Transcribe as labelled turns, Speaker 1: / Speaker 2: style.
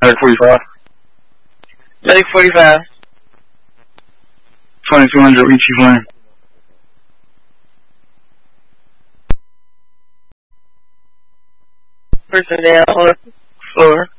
Speaker 1: Medic 45.
Speaker 2: Medic 45.
Speaker 1: 2200 ET Flame.
Speaker 2: Person down on the floor.